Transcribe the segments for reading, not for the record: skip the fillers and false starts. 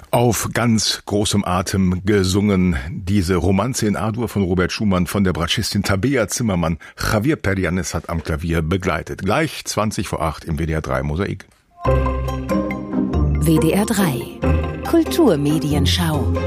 Auf ganz großem Atem gesungen diese Romanze in A-Dur von Robert Schumann von der Bratschistin Tabea Zimmermann. Javier Perianes hat am Klavier begleitet. Gleich 20:08 im WDR 3 Mosaik. WDR 3 Kulturmedienschau.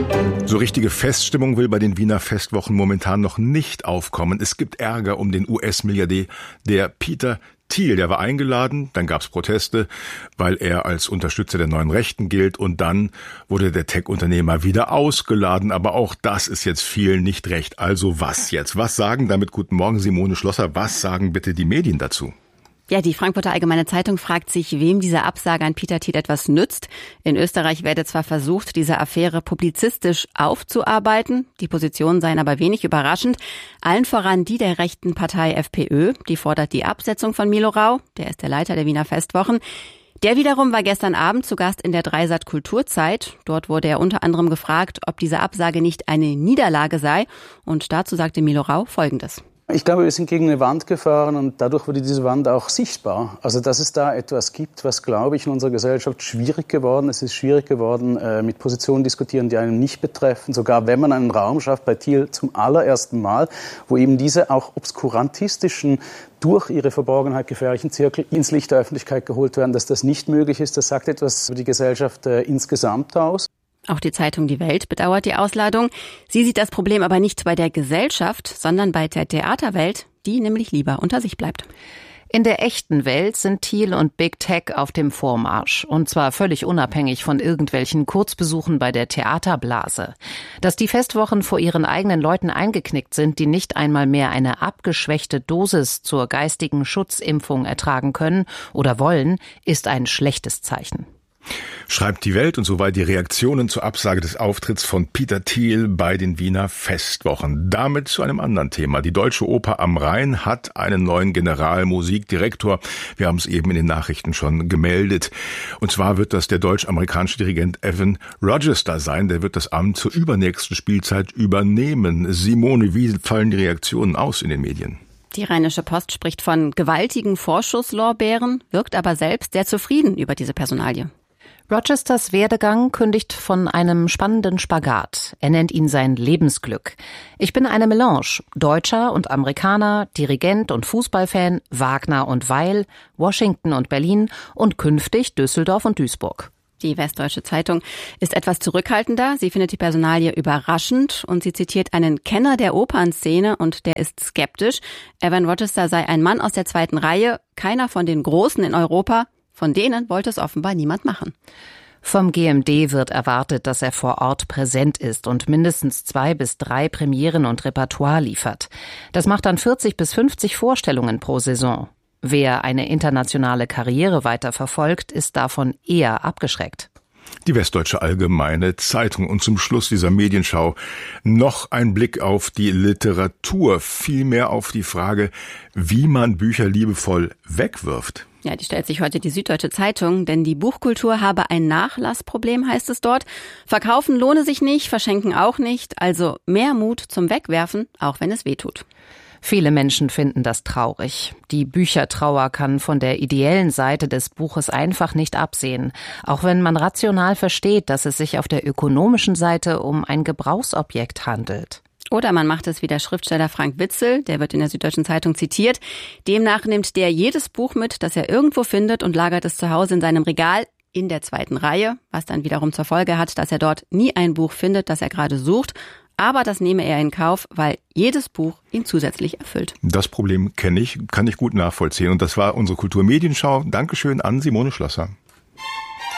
So richtige Feststimmung will bei den Wiener Festwochen momentan noch nicht aufkommen. Es gibt Ärger um den US-Milliardär, der Peter Thiel, der war eingeladen, dann gab's Proteste, weil er als Unterstützer der neuen Rechten gilt, und dann wurde der Tech-Unternehmer wieder ausgeladen, aber auch das ist jetzt vielen nicht recht. Also was jetzt? Was sagen damit, guten Morgen Simone Schlosser, was sagen bitte die Medien dazu? Ja, die Frankfurter Allgemeine Zeitung fragt sich, wem diese Absage an Peter Thiel etwas nützt. In Österreich werde zwar versucht, diese Affäre publizistisch aufzuarbeiten, die Positionen seien aber wenig überraschend. Allen voran die der rechten Partei FPÖ, die fordert die Absetzung von Milo Rau, der ist der Leiter der Wiener Festwochen. Der wiederum war gestern Abend zu Gast in der Dreisat Kulturzeit. Dort wurde er unter anderem gefragt, ob diese Absage nicht eine Niederlage sei. Und dazu sagte Milo Rau Folgendes. Ich glaube, wir sind gegen eine Wand gefahren und dadurch wurde diese Wand auch sichtbar. Also, dass es da etwas gibt, was, glaube ich, in unserer Gesellschaft schwierig geworden ist. Es ist schwierig geworden, mit Positionen diskutieren, die einen nicht betreffen. Sogar wenn man einen Raum schafft, bei Thiel zum allerersten Mal, wo eben diese auch obskurantistischen, durch ihre Verborgenheit gefährlichen Zirkel ins Licht der Öffentlichkeit geholt werden, dass das nicht möglich ist. Das sagt etwas über die Gesellschaft insgesamt aus. Auch die Zeitung Die Welt bedauert die Ausladung. Sie sieht das Problem aber nicht bei der Gesellschaft, sondern bei der Theaterwelt, die nämlich lieber unter sich bleibt. In der echten Welt sind Thiel und Big Tech auf dem Vormarsch. Und zwar völlig unabhängig von irgendwelchen Kurzbesuchen bei der Theaterblase. Dass die Festwochen vor ihren eigenen Leuten eingeknickt sind, die nicht einmal mehr eine abgeschwächte Dosis zur geistigen Schutzimpfung ertragen können oder wollen, ist ein schlechtes Zeichen. Schreibt die Welt, und soweit die Reaktionen zur Absage des Auftritts von Peter Thiel bei den Wiener Festwochen. Damit zu einem anderen Thema. Die Deutsche Oper am Rhein hat einen neuen Generalmusikdirektor. Wir haben es eben in den Nachrichten schon gemeldet. Und zwar wird das der deutsch-amerikanische Dirigent Evan Rochester sein. Der wird das Amt zur übernächsten Spielzeit übernehmen. Simone, wie fallen die Reaktionen aus in den Medien? Die Rheinische Post spricht von gewaltigen Vorschusslorbeeren, wirkt aber selbst sehr zufrieden über diese Personalie. Rochesters Werdegang kündigt von einem spannenden Spagat. Er nennt ihn sein Lebensglück. Ich bin eine Melange, Deutscher und Amerikaner, Dirigent und Fußballfan, Wagner und Weil, Washington und Berlin und künftig Düsseldorf und Duisburg. Die Westdeutsche Zeitung ist etwas zurückhaltender. Sie findet die Personalie überraschend und sie zitiert einen Kenner der Opernszene und der ist skeptisch. Evan Rochester sei ein Mann aus der zweiten Reihe, keiner von den Großen in Europa. Von denen wollte es offenbar niemand machen. Vom GMD wird erwartet, dass er vor Ort präsent ist und mindestens 2 bis 3 Premieren und Repertoire liefert. Das macht dann 40 bis 50 Vorstellungen pro Saison. Wer eine internationale Karriere weiter verfolgt, ist davon eher abgeschreckt. Die Westdeutsche Allgemeine Zeitung. Und zum Schluss dieser Medienschau noch ein Blick auf die Literatur, vielmehr auf die Frage, wie man Bücher liebevoll wegwirft. Ja, die stellt sich heute die Süddeutsche Zeitung, denn die Buchkultur habe ein Nachlassproblem, heißt es dort. Verkaufen lohne sich nicht, verschenken auch nicht, also mehr Mut zum Wegwerfen, auch wenn es weh tut. Viele Menschen finden das traurig. Die Büchertrauer kann von der ideellen Seite des Buches einfach nicht absehen, auch wenn man rational versteht, dass es sich auf der ökonomischen Seite um ein Gebrauchsobjekt handelt. Oder man macht es wie der Schriftsteller Frank Witzel, der wird in der Süddeutschen Zeitung zitiert. Demnach nimmt der jedes Buch mit, das er irgendwo findet und lagert es zu Hause in seinem Regal in der zweiten Reihe, was dann wiederum zur Folge hat, dass er dort nie ein Buch findet, das er gerade sucht. Aber das nehme er in Kauf, weil jedes Buch ihn zusätzlich erfüllt. Das Problem kenne ich, kann ich gut nachvollziehen. Und das war unsere Kulturmedienschau. Dankeschön an Simone Schlosser.